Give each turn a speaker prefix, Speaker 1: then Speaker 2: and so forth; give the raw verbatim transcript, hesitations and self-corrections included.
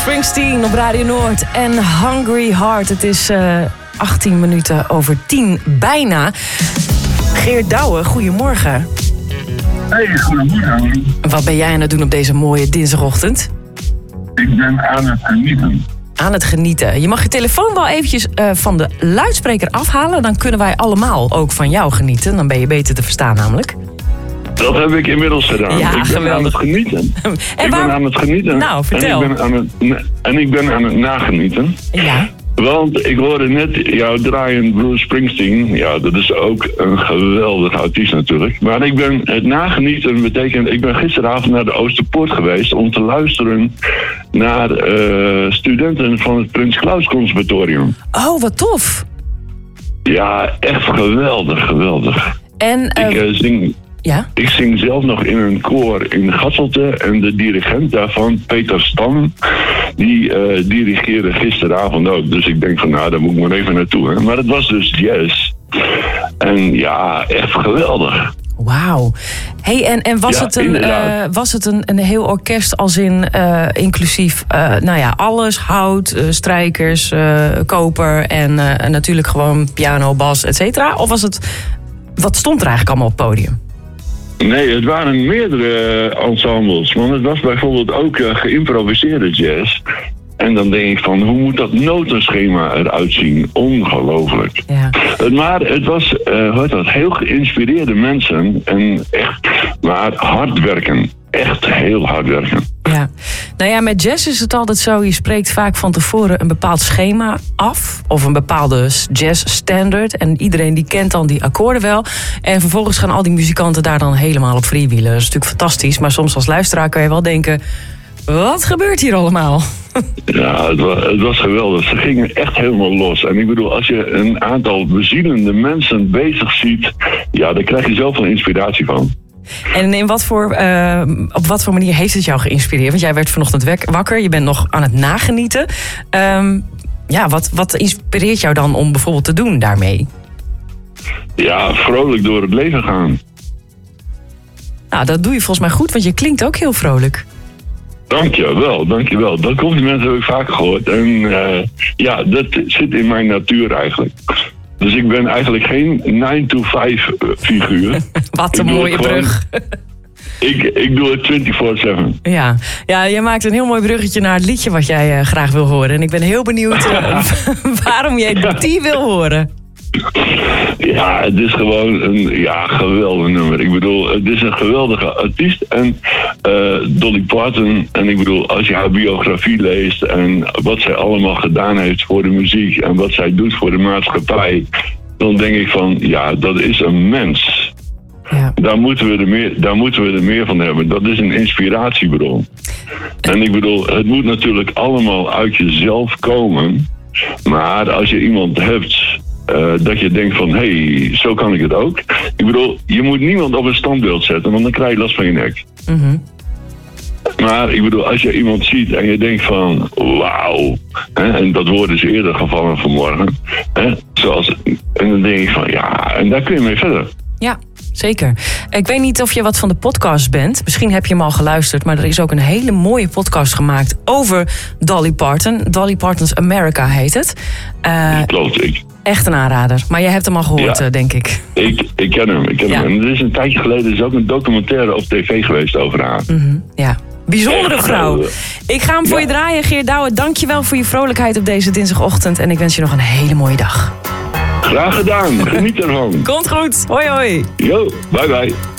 Speaker 1: Springsteen op Radio Noord en Hungry Heart. Het is uh, achttien minuten over tien, bijna. Geert Douwe, goedemorgen.
Speaker 2: Hey, goedemorgen.
Speaker 1: Wat ben jij aan het doen op deze mooie dinsdagochtend?
Speaker 2: Ik ben aan het genieten.
Speaker 1: Aan het genieten. Je mag je telefoon wel eventjes uh, van de luidspreker afhalen. Dan kunnen wij allemaal ook van jou genieten. Dan ben je beter te verstaan namelijk.
Speaker 2: Dat heb ik inmiddels gedaan.
Speaker 1: Ja,
Speaker 2: ik ben
Speaker 1: geweldig.
Speaker 2: aan het genieten.
Speaker 1: en
Speaker 2: ik
Speaker 1: waar...
Speaker 2: ben aan het genieten.
Speaker 1: Nou, vertel.
Speaker 2: En ik ben aan het, en ik ben aan het nagenieten.
Speaker 1: Ja.
Speaker 2: Want ik hoorde net jou draaien Bruce Springsteen. Ja, dat is ook een geweldige artiest natuurlijk. Maar ik ben het nagenieten betekent... Ik ben gisteravond naar de Oosterpoort geweest om te luisteren naar uh, studenten van het Prins Claus Conservatorium.
Speaker 1: Oh, wat tof.
Speaker 2: Ja, echt geweldig, geweldig.
Speaker 1: En uh...
Speaker 2: ik uh, zing...
Speaker 1: Ja?
Speaker 2: Ik zing zelf nog in een koor in Gasselte en de dirigent daarvan, Peter Stam, die uh, dirigeerde gisteravond ook. Dus ik denk van nou, daar moet ik maar even naartoe. Hè. Maar het was dus jazz. En ja, echt geweldig.
Speaker 1: Wauw. Hey, en, en was
Speaker 2: ja,
Speaker 1: het, een, uh, was het een, een heel orkest als in uh, inclusief, uh, nou ja, alles, hout, uh, strijkers, uh, koper en uh, natuurlijk gewoon piano, bas, et cetera? Of was het, wat stond er eigenlijk allemaal op het podium?
Speaker 2: Nee, het waren meerdere ensembles. Want het was bijvoorbeeld ook uh, geïmproviseerde jazz. En dan denk ik van, hoe moet dat notenschema eruit zien? Ongelooflijk.
Speaker 1: Ja.
Speaker 2: Maar het was uh, hoe heet dat, heel geïnspireerde mensen. En echt, maar hard werken. Echt heel hard werken.
Speaker 1: Ja. Nou ja, met jazz is het altijd zo. Je spreekt vaak van tevoren een bepaald schema af. Of een bepaalde jazz standard. En iedereen die kent dan die akkoorden wel. En vervolgens gaan al die muzikanten daar dan helemaal op freewheelen. Dat is natuurlijk fantastisch. Maar soms als luisteraar kan je wel denken... Wat gebeurt hier allemaal?
Speaker 2: Ja, het was, het was geweldig. Ze gingen echt helemaal los. En ik bedoel, als je een aantal bezielende mensen bezig ziet... Ja, daar krijg je zoveel inspiratie van.
Speaker 1: En in wat voor, uh, op wat voor manier heeft het jou geïnspireerd? Want jij werd vanochtend wek- wakker, je bent nog aan het nagenieten. Um, ja, wat, wat inspireert jou dan om bijvoorbeeld te doen daarmee?
Speaker 2: Ja, vrolijk door het leven gaan.
Speaker 1: Nou, dat doe je volgens mij goed, want je klinkt ook heel vrolijk.
Speaker 2: Dankjewel, dankjewel. Dat compliment heb ik vaker gehoord. En uh, ja, dat zit in mijn natuur eigenlijk. Dus ik ben eigenlijk geen nine to five figuur.
Speaker 1: Wat een mooie gewoon, brug.
Speaker 2: ik, ik doe het vierentwintig zeven.
Speaker 1: Ja. ja, je maakt een heel mooi bruggetje naar het liedje wat jij uh, graag wil horen. En ik ben heel benieuwd uh, waarom jij die wil horen.
Speaker 2: Ja, het is gewoon een ja, geweldig nummer. Ik bedoel, het is een geweldige artiest. En uh, Dolly Parton, en ik bedoel, als je haar biografie leest... en wat zij allemaal gedaan heeft voor de muziek... en wat zij doet voor de maatschappij... dan denk ik van, ja, dat is een mens. Ja. Daar, moeten we er meer, daar moeten we er meer van hebben. Dat is een inspiratiebron. En ik bedoel, het moet natuurlijk allemaal uit jezelf komen... maar als je iemand hebt... Uh, dat je denkt van, hé, hey, zo kan ik het ook. Ik bedoel, je moet niemand op een standbeeld zetten, want dan krijg je last van je nek. Mm-hmm. Maar ik bedoel, als je iemand ziet en je denkt van, wauw. Hè, en dat woord is eerder gevallen vanmorgen. Hè, zoals, en dan denk ik van, ja, en daar kun je mee verder.
Speaker 1: Ja, zeker. Ik weet niet of je wat van de podcast bent. Misschien heb je hem al geluisterd, maar er is ook een hele mooie podcast gemaakt over Dolly Parton. Dolly Parton's America heet het. Uh,
Speaker 2: Klopt, ik.
Speaker 1: Echt een aanrader. Maar jij hebt hem al gehoord,
Speaker 2: ja,
Speaker 1: denk ik.
Speaker 2: ik. Ik ken hem. Ik ken ja. hem. En er is een tijdje geleden is ook een documentaire op tv geweest over haar.
Speaker 1: Mm-hmm, ja. Bijzondere vrouw. Ik ga hem voor ja. je draaien, Geert Douwe. Dank je wel voor je vrolijkheid op deze dinsdagochtend. En ik wens je nog een hele mooie dag.
Speaker 2: Graag gedaan. Geniet ervan.
Speaker 1: Komt goed. Hoi, hoi.
Speaker 2: Yo, bye bye.